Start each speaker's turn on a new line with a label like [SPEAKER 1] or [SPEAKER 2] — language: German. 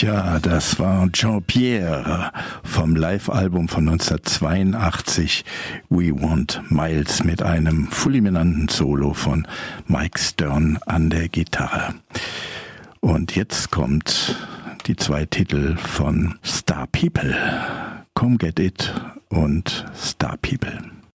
[SPEAKER 1] Tja, das war Jean-Pierre vom Live-Album von 1982 We Want Miles mit einem fulminanten Solo von Mike Stern an der Gitarre. Und jetzt kommt die zwei Titel von Star People, Come Get It und Star People.